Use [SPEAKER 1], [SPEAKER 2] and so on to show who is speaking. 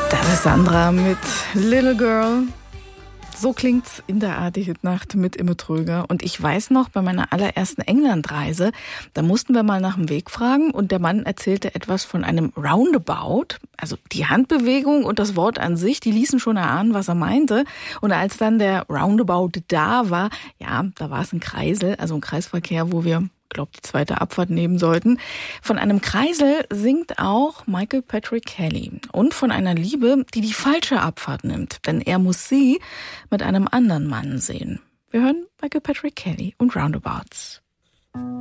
[SPEAKER 1] Das ist Sandra mit Little Girl. So klingt's in der ARD-Hitnacht mit Imme Tröger. Und ich weiß noch, bei meiner allerersten Englandreise, da mussten wir mal nach dem Weg fragen und der Mann erzählte etwas von einem Roundabout. Also die Handbewegung und das Wort an sich, die ließen schon erahnen, was er meinte. Und als dann der Roundabout da war, ja, da war es ein Kreisel, also ein Kreisverkehr, wo wir die zweite Abfahrt nehmen sollten. Von einem Kreisel singt auch Michael Patrick Kelly. Und von einer Liebe, die die falsche Abfahrt nimmt. Denn er muss sie mit einem anderen Mann sehen. Wir hören Michael Patrick Kelly und Roundabouts.